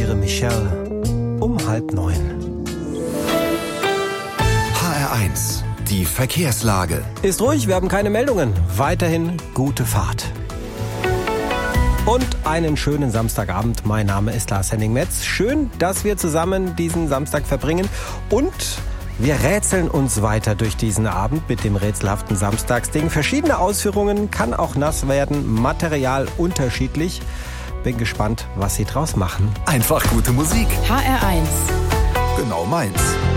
Ihre Michelle um 8:30. HR1, die Verkehrslage. Ist ruhig, wir haben keine Meldungen. Weiterhin gute Fahrt. Und einen schönen Samstagabend. Mein Name ist Lars-Henning Metz. Schön, dass wir zusammen diesen Samstag verbringen. Und wir rätseln uns weiter durch diesen Abend mit dem rätselhaften Samstagsding. Verschiedene Ausführungen, kann auch nass werden, Material unterschiedlich. Bin gespannt, was Sie draus machen. Einfach gute Musik. HR1. Genau meins.